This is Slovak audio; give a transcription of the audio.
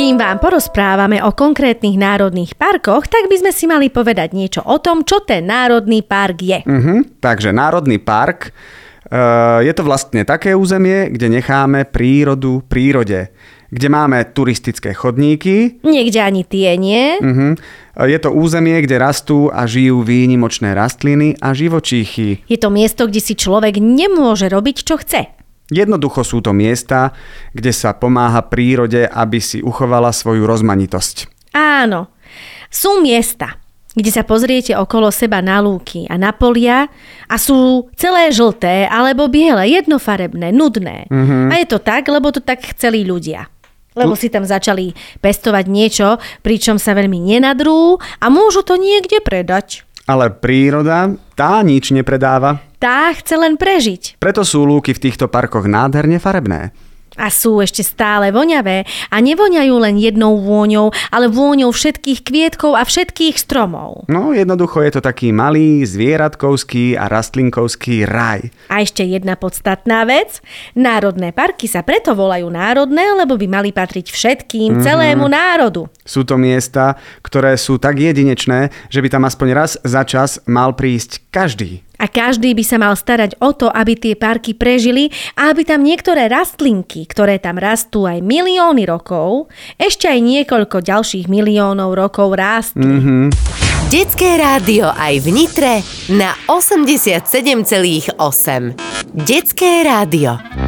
Kým vám porozprávame o konkrétnych národných parkoch, tak by sme si mali povedať niečo o tom, čo ten národný park je. Takže národný park je to vlastne také územie, kde necháme prírodu prírode. Kde máme turistické chodníky. Niekde ani tie nie. Je to územie, kde rastú a žijú výnimočné rastliny a živočíchy. Je to miesto, kde si človek nemôže robiť, čo chce. Jednoducho sú to miesta, kde sa pomáha prírode, aby si uchovala svoju rozmanitosť. Áno, sú miesta, kde sa pozriete okolo seba na lúky a na polia a sú celé žlté alebo biele, jednofarebné, nudné. A je to tak, lebo to tak chceli ľudia. Lebo si tam začali pestovať niečo, pričom sa veľmi nenadrú a môžu to niekde predať. Ale príroda, tá nič nepredáva. Tá chce len prežiť. Preto sú lúky v týchto parkoch nádherne farebné. A sú ešte stále voňavé a nevoňajú len jednou vôňou, ale vôňou všetkých kvietkov a všetkých stromov. No, jednoducho je to taký malý, zvieratkovský a rastlinkovský raj. A ešte jedna podstatná vec. Národné parky sa preto volajú národné, lebo by mali patriť všetkým, celému národu. Sú to miesta, ktoré sú tak jedinečné, že by tam aspoň raz za čas mal prísť každý. A každý by sa mal starať o to, aby tie parky prežili a aby tam niektoré rastlinky, ktoré tam rastú aj milióny rokov, ešte aj niekoľko ďalších miliónov rokov rástli. Detské rádio aj v Nitre na 87,8. Detské rádio.